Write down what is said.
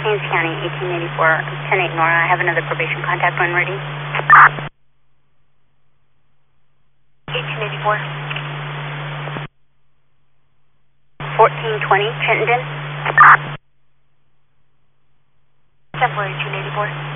Haines County, 1884, 10-8 Nora. I have another probation contact when ready. 1884. 1420 Chittenden. 10-4, 1884.